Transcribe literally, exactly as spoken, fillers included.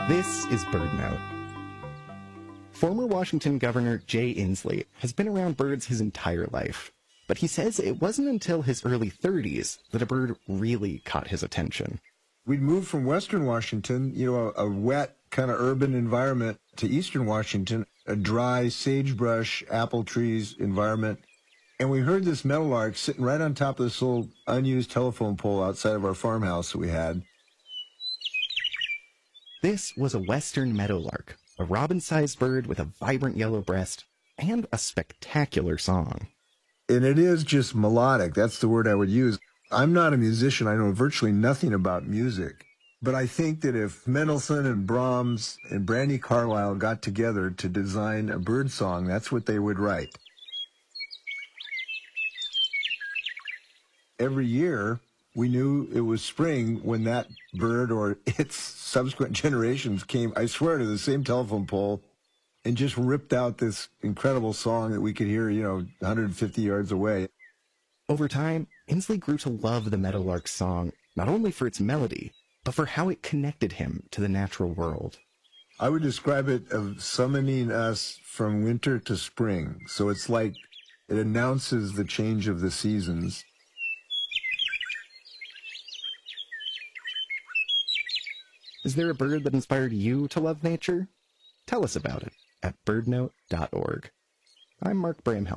This is BirdNote. Former Washington Governor Jay Inslee has been around birds his entire life, but he says it wasn't until his early thirties that a bird really caught his attention. We'd moved from Western Washington, you know, a, a wet kind of urban environment, to Eastern Washington, a dry sagebrush, apple trees environment. And we heard this meadowlark sitting right on top of this old unused telephone pole outside of our farmhouse that we had. This was a western meadowlark, a robin-sized bird with a vibrant yellow breast and a spectacular song. And it is just melodic. That's the word I would use. I'm not a musician. I know virtually nothing about music. But I think that if Mendelssohn and Brahms and Brandi Carlile got together to design a bird song, that's what they would write. Every year, we knew it was spring when that bird or its subsequent generations came, I swear, to the same telephone pole and just ripped out this incredible song that we could hear, you know, one hundred fifty yards away. Over time, Inslee grew to love the meadowlark's song, not only for its melody, but for how it connected him to the natural world. I would describe it as summoning us from winter to spring. So it's like it announces the change of the seasons. Is there a bird that inspired you to love nature? Tell us about it at birdnote dot org. I'm Mark Bramhall.